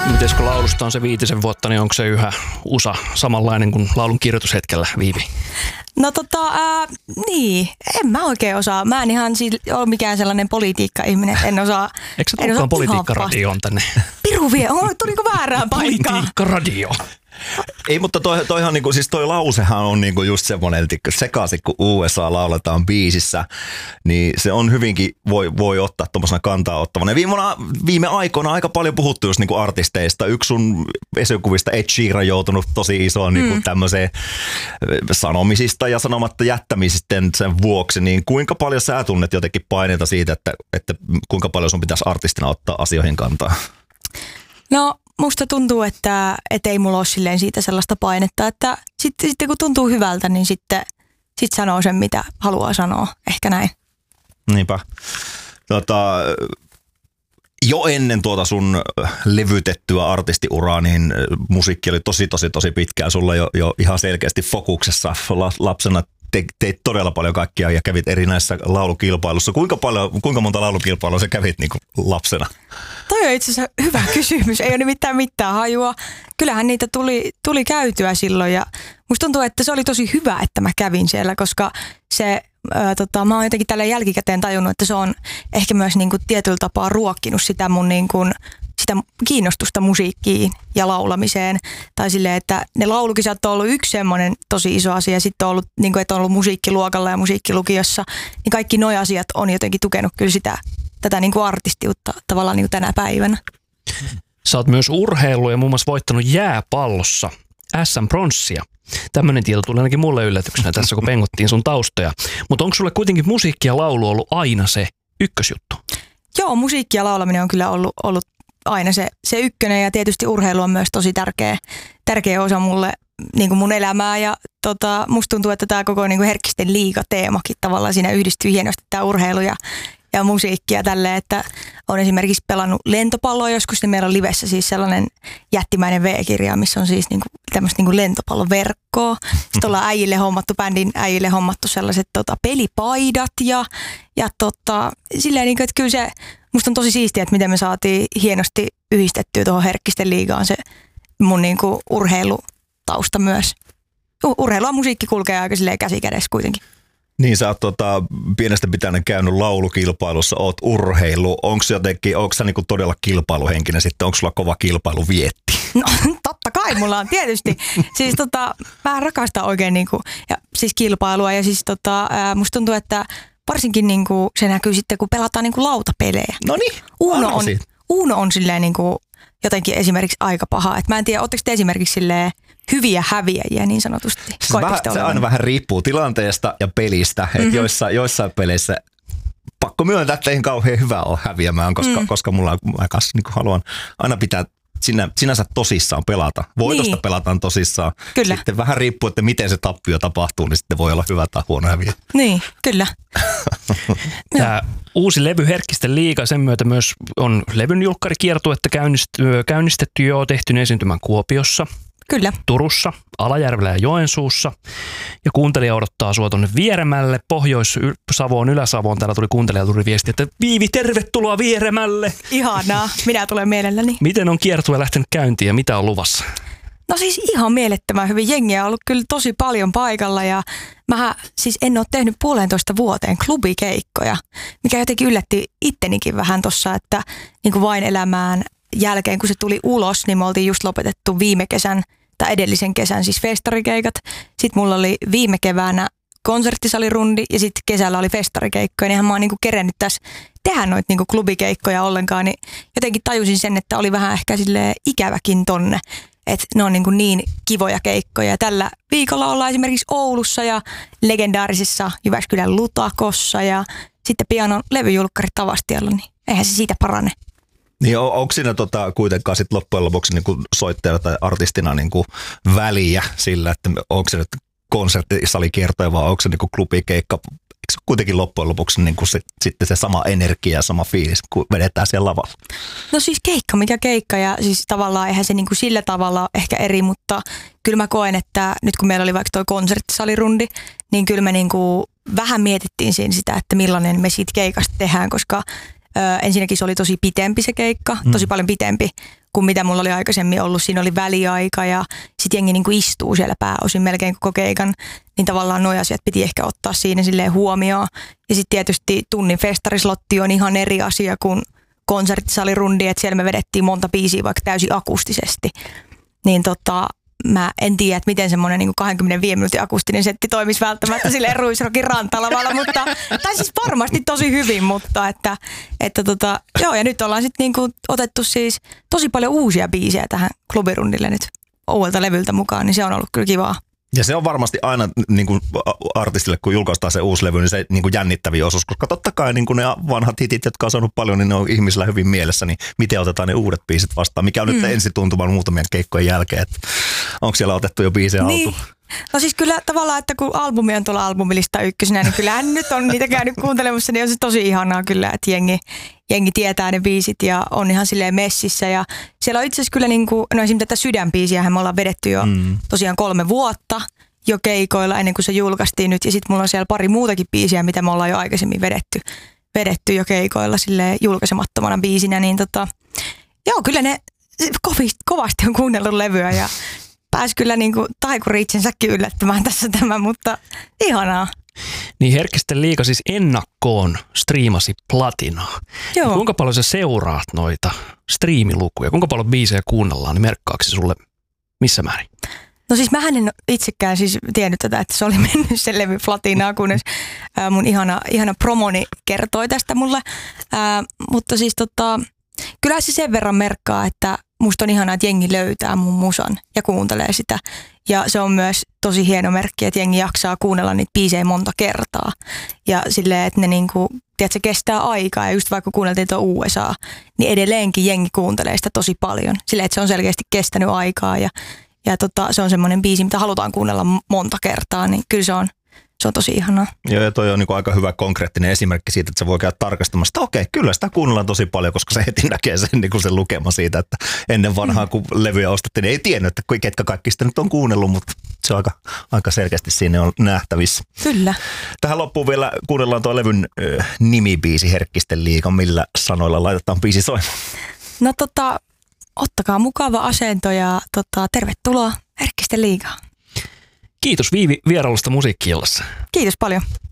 Mites kun laulusta on se 5 vuotta, niin onko se yhä USA samanlainen kuin laulun kirjoitushetkellä, Viivi? No niin, en mä oikein osaa. Mä en ihan ole mikään sellainen politiikka-ihminen, en osaa. Eikö se tulekaan politiikkaradioon tänne? Piru vie, tuliko väärään paikkaan? Politiikkaradio. Ei, mutta toihan niinku, siis toi lausehan on niinku just semmoinen, että sekaisin kun USA lauletaan biisissä, niin se on hyvinkin, voi ottaa tuommoisena kantaa ottavana. Viime aikoina aika paljon puhuttu just niinku artisteista. Yksi sun esikuvista Ed Sheeran joutunut tosi isoon niinku tämmöiseen sanomisista ja sanomatta jättämisistä sen vuoksi, niin kuinka paljon sä tunnet jotenkin paineita siitä, että kuinka paljon sun pitäisi artistina ottaa asioihin kantaa? No musta tuntuu, että ei mulla ole silleen siitä sellaista painetta, että sitten kun tuntuu hyvältä, niin sitten sanoo sen, mitä haluaa sanoa. Ehkä näin. Niinpä. Jo ennen tuota sun levytettyä artistiuraa, niin musiikki oli tosi pitkään sulla jo ihan selkeästi fokuksessa. Lapsena teit todella paljon kaikkia ja kävit eri näissä laulukilpailussa. Kuinka monta laulukilpailua sä kävit niin kuin lapsena? Toi on itse asiassa hyvä kysymys. Ei ole nimittäin mitään hajua. Kyllähän niitä tuli käytyä silloin ja musta tuntuu, että se oli tosi hyvä, että mä kävin siellä, koska se, mä oon jotenkin tällä jälkikäteen tajunnut, että se on ehkä myös niin kuin tietyllä tapaa ruokkinut sitä mun niin kuin sitä kiinnostusta musiikkiin ja laulamiseen. Tai silleen, että ne laulukisat on ollut yksi semmoinen tosi iso asia. Sitten on ollut, niin kuin, että on ollut musiikkiluokalla ja musiikkilukiossa. Niin kaikki nuo asiat on jotenkin tukenut kyllä tätä niin kuin artistiutta tavallaan niin kuin tänä päivänä. Sä oot myös urheillut ja muun muassa voittanut jääpallossa SM-pronssia. Tämmöinen tieto tuli ainakin mulle yllätyksenä tässä, kun pengottiin sun taustoja. Mutta onko sulle kuitenkin musiikki ja laulu ollut aina se ykkösjuttu? Joo, musiikki ja laulaminen on kyllä ollut aina se ykkönen ja tietysti urheilu on myös tosi tärkeä osa mulle, niin kuin mun elämää ja musta tuntuu, että tämä koko niin kuin Herkkisten liiga-teemakin tavallaan siinä yhdistyy hienosti tämä urheilu ja musiikki ja tälleen, että on esimerkiksi pelannut lentopalloa joskus, niin meillä on livessä siis sellainen jättimäinen V-kirja, missä on siis niin kuin tämmöistä niin kuin lentopalloverkkoa. Sitten ollaan bändin äijille hommattu sellaiset pelipaidat ja silleen niin kuin, että kyllä se musta on tosi siistiä, että miten me saatiin hienosti yhdistettyä tuohon Herkkisten liigaan se mun niin kuin urheilutausta myös. Urheilua musiikki kulkee aika silleen käsi kädessä kuitenkin. Niin sä oot pienestä pitäen käynyt laulukilpailussa, oot urheilu. Onko sä niinku todella kilpailuhenkinen sitten? Onko sulla kova kilpailuvietti? No totta kai mulla on tietysti. Siis mä rakastan oikein niinku, ja siis kilpailua ja siis musta tuntuu, että varsinkin niinku se näkyy sitten, kun pelataan niinku lautapelejä. No niin, Uno on silleen niinku jotenkin esimerkiksi aika paha. Et mä en tiedä, ootteko te esimerkiksi silleen hyviä häviäjiä niin sanotusti? Se aina vähän riippuu tilanteesta ja pelistä. Mm-hmm. Että joissain peleissä pakko myöntää, että ei kauhean hyvä ole häviämään, koska mä kanssa niin haluan aina pitää sinänsä tosissaan pelata. Voitosta pelataan tosissaan. Kyllä. Sitten vähän riippuu, että miten se tappio tapahtuu, niin sitten voi olla hyvä tai huono häviä. Niin, kyllä. Tämä uusi levy Herkkisten liiga, sen myötä myös on levyn julkkarikiertuetta käynnistetty jo, tehty esiintymän Kuopiossa. Kyllä. Turussa, Alajärvellä ja Joensuussa. Ja kuuntelija odottaa sua tuonne Vieremälle, Pohjois-Savoon, Ylä-Savoon. Täällä tuli kuuntelija viesti, että Viivi, tervetuloa Vieremälle. Ihanaa, minä tulen mielelläni. Miten on kiertue lähtenyt käyntiin ja mitä on luvassa? No siis ihan mielettömän hyvin. Jengiä on ollut kyllä tosi paljon paikalla ja mä siis en ole tehnyt 1,5 vuoteen klubikeikkoja, mikä jotenkin yllätti ittenikin vähän tossa, että niin kuin Vain elämään jälkeen, kun se tuli ulos, niin me oltiin just lopetettu viime kesän tai edellisen kesän siis festarikeikat. Sitten mulla oli viime keväänä konserttisalirundi ja sitten kesällä oli festarikeikkoja. Niin mä oon niinku kerennyt tässä tehdä noita niinku klubikeikkoja ollenkaan, niin jotenkin tajusin sen, että oli vähän ehkä silleen ikäväkin tonne. Että ne on niin kivoja keikkoja. Ja tällä viikolla ollaan esimerkiksi Oulussa ja legendaarisessa Jyväskylän Lutakossa ja sitten pian on levyjulkkarit Tavastialla, niin eihän se siitä parane. Niin onko siinä kuitenkaan sit loppujen lopuksi niinku soittajana tai artistina niinku väliä sillä, että onko se nyt konserttisalikiertoja vai onko se niinku klubikeikka? Eikö se kuitenkin loppujen lopuksi niinku sitten se sama energia ja sama fiilis, kun vedetään siellä lavalla? No siis keikka mikä keikka ja siis tavallaan eihän se niinku sillä tavalla ehkä eri, mutta kyllä mä koen, että nyt kun meillä oli vaikka toi konserttisalirundi, niin kyllä me niinku vähän mietittiin siinä sitä, että millainen me siitä keikasta tehdään, koska ensinnäkin se oli tosi pitempi se keikka, tosi paljon pitempi kuin mitä mulla oli aikaisemmin ollut. Siinä oli väliaika ja sitten jengi niin kuin istuu siellä pääosin melkein koko keikan. Niin tavallaan nuo asiat piti ehkä ottaa siinä silleen huomioon. Ja sitten tietysti tunnin festarislotti on ihan eri asia kuin konserttisalirundi, että siellä me vedettiin monta biisiä vaikka täysin akustisesti. Niin mä en tiedä, että miten semmoinen niin 25 minuutin akustinen setti toimisi välttämättä silleen Ruisrockin rantalavalla, tai siis varmasti tosi hyvin, mutta joo, ja nyt ollaan sitten niin otettu siis tosi paljon uusia biisejä tähän klubirundille nyt uudelta levyltä mukaan, niin se on ollut kyllä kivaa. Ja se on varmasti aina niin kuin artistille, kun julkaistaan se uusi levy, niin se niin kuin jännittäviä osuus, koska totta kai niin kuin ne vanhat hitit, jotka on saanut paljon, niin ne on ihmisillä hyvin mielessä, niin miten otetaan ne uudet biisit vastaan, mikä on nyt ensituntuman muutamien keikkojen jälkeen, että onko siellä otettu jo biisejä niin. alkuun? No siis kyllä tavallaan, että kun albumi on tuolla albumilista ykkösenä, niin kyllähän nyt on niitä käynyt kuuntelemassa, niin on se tosi ihanaa kyllä, että jengi tietää ne biisit ja on ihan silleen messissä. Ja siellä on itse asiassa kyllä, niin kuin, no esimerkiksi tätä Sydänbiisiähän me ollaan vedetty jo tosiaan 3 vuotta jo keikoilla ennen kuin se julkaistiin nyt. Ja sitten mulla on siellä pari muutakin biisiä, mitä me ollaan jo aikaisemmin vedetty jo keikoilla silleen julkaisemattomana biisinä. Niin joo, kyllä ne kovasti on kuunnellut levyä ja pääsi kyllä niin kuin taikuri itsensäkin yllättämään tässä tämä, mutta ihanaa. Niin Herkkisten liiga siis ennakkoon striimasi platinaa. Joo. Kuinka paljon sä seuraat noita striimilukuja? Kuinka paljon biisejä kuunnellaan, niin merkkaako se sulle missä määrin? No siis mähän en itsekään siis tiennyt tätä, että se oli mennyt se levy platinaa, kunnes mun ihana promoni kertoi tästä mulle. Mutta siis kyllä se sen verran merkkaa, että musta on ihanaa, että jengi löytää mun musan ja kuuntelee sitä. Ja se on myös tosi hieno merkki, että jengi jaksaa kuunnella niitä biisejä monta kertaa. Ja silleen, että ne niinku, tiedätkö, kestää aikaa. Ja just vaikka kuunneltiin tuo USA, niin edelleenkin jengi kuuntelee sitä tosi paljon. Silleen, että se on selkeästi kestänyt aikaa ja se on semmoinen biisi, mitä halutaan kuunnella monta kertaa, niin kyllä se on tosi ihanaa. Joo, ja toi on niin aika hyvä konkreettinen esimerkki siitä, että se voi käydä tarkastamassa, että okei, kyllä sitä kuunnellaan tosi paljon, koska se heti näkee sen, niin sen lukema siitä, että ennen vanhaa, kun levyjä ostettiin, niin ei tiennyt, että ketkä kaikki sitä nyt on kuunnellut, mutta se on aika selkeästi siinä on nähtävissä. Kyllä. Tähän loppuun vielä kuunnellaan tuo levyn nimibiisi Herkkisten liiga, millä sanoilla laitetaan biisi soimaan. No ottakaa mukava asento ja tervetuloa Herkkisten liigaan. Kiitos Viivi vierailusta Musiikki-illassa. Kiitos paljon.